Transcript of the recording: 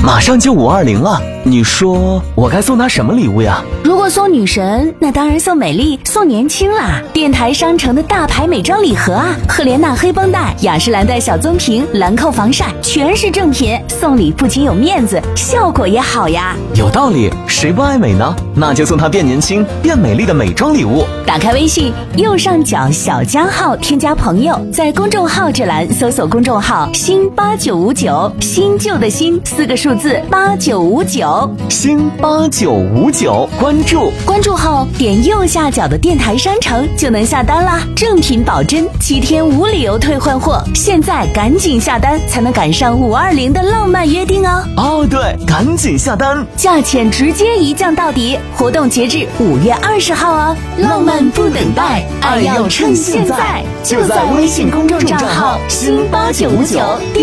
马上就520了，你说我该送她什么礼物呀？ 如果送女神，那当然送美丽，送年轻啦！电台商城的大牌美妆礼盒啊，赫莲娜黑绷带、雅诗兰黛小棕瓶、兰蔻防晒，全是正品，送礼不仅有面子，效果也好呀。 有道理，谁不爱美呢？那就送她变年轻、变美丽的美妆礼物。 打开微信右上角小加号，添加朋友，在公众号这栏搜索公众号新8959，新旧的新4个数字8959， 新8959，关注后点右下角的电台商城就能下单啦，正品保真，7天无理由退换货，现在赶紧下单才能赶上520的浪漫约定哦。 哦对，赶紧下单， 价钱直接一降到底，活动截至5月20号哦。浪漫不等待，爱要趁现在，就在微信公众账号新8959。